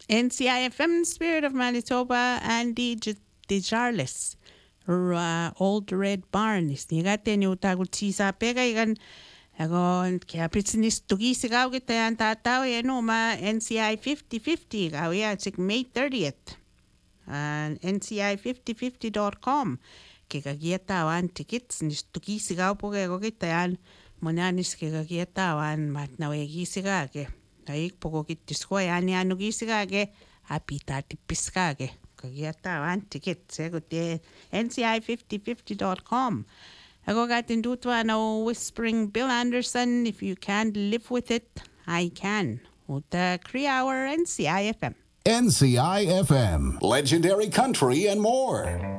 NCIFM, Spirit of Manitoba, Andy Dejarles. Old Red Barn is nigate ni utagu tisa pega igan agon kaya pitsinis tugi sigaw kita yan tataw ma NCI 5050 gaw ya it's May 30th and NCI5050.com kikagiyatawan tickets nis tugi sigaw po kaya kita yan monanis kikagiyatawan matnawegi sigage Aik poco kitisco yani anugisigage apita tipiscage kagiatawan ticket segote NCI5050.com. Ako gatin dutwa no whispering Bill Anderson, if you can't live with it, I can. Uta 3 hour NCIFM. NCIFM, legendary country and more.